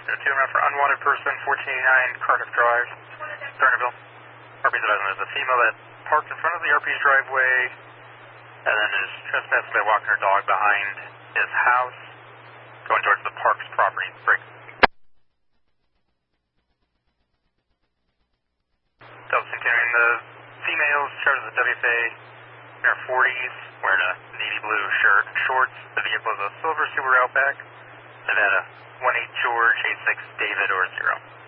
Got a 2 around for unwanted person, 1489 Cardiff Drive, Thornville. RP's advising there's a female that parked in front of the RP's driveway and then is trespassing by walking her dog behind his house, going towards the park's property. Break. Delta continuing, the female's charged with WFA in her 40s, wearing a navy blue shirt and shorts. The vehicle is a silver Subaru Outback, Nevada, 18 George, 86 David or 0.